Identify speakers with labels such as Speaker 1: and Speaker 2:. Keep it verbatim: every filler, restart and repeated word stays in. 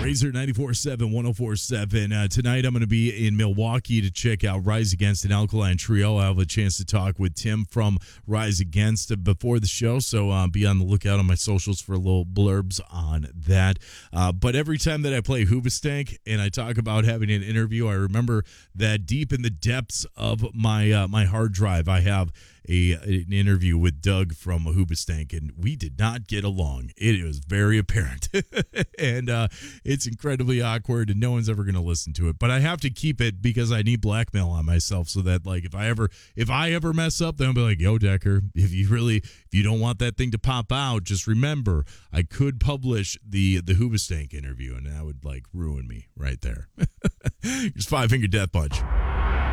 Speaker 1: Razor ninety-four point seven, one oh four point seven. Uh, tonight I'm going to be in Milwaukee to check out Rise Against an Alkaline Trio. I'll have a chance to talk with Tim from Rise Against uh, before the show, so uh, be on the lookout on my socials for a little blurbs on that. Uh, but every time that I play Hoobastank and I talk about having an interview, I remember that deep in the depths of my uh, my hard drive, I have A, an interview with Doug from Hoobastank, and we did not get along. It was very apparent, and uh, it's incredibly awkward, and no one's ever going to listen to it. But I have to keep it because I need blackmail on myself, so that like if I ever if I ever mess up, then I'll be like, "Yo, Decker, if you really if you don't want that thing to pop out, just remember I could publish the the Hoobastank interview, and that would like ruin me right there." Just Five Finger Death Punch.